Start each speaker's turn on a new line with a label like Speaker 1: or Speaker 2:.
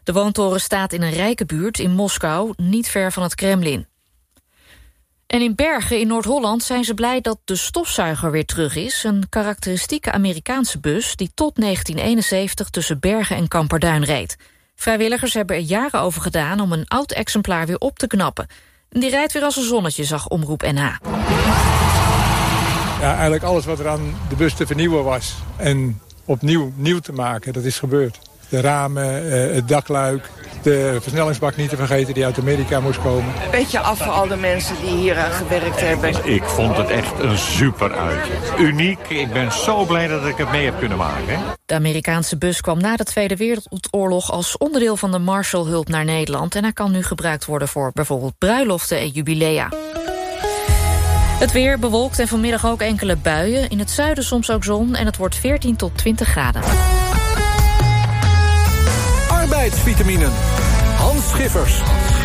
Speaker 1: De woontoren staat in een rijke buurt in Moskou, niet ver van het Kremlin. En in Bergen in Noord-Holland zijn ze blij dat de stofzuiger weer terug is. Een karakteristieke Amerikaanse bus die tot 1971 tussen Bergen en Kamperduin reed. Vrijwilligers hebben er jaren over gedaan om een oud exemplaar weer op te knappen. En die rijdt weer als een zonnetje, zag Omroep NH.
Speaker 2: Ja, eigenlijk alles wat er aan de bus te vernieuwen was en opnieuw nieuw te maken, dat is gebeurd. De ramen, het dakluik, de versnellingsbak niet te vergeten die uit Amerika moest komen.
Speaker 3: Beetje af voor al de mensen die hier aan gewerkt hebben.
Speaker 4: Ik vond het echt een super uitje. Uniek, ik ben zo blij dat ik het mee heb kunnen maken.
Speaker 1: De Amerikaanse bus kwam na de Tweede Wereldoorlog als onderdeel van de Marshallhulp naar Nederland. En hij kan nu gebruikt worden voor bijvoorbeeld bruiloften en jubilea. Het weer bewolkt en vanmiddag ook enkele buien. In het zuiden soms ook zon en het wordt 14 tot 20 graden.
Speaker 5: Arbeidsvitaminen. Hans Schiffers.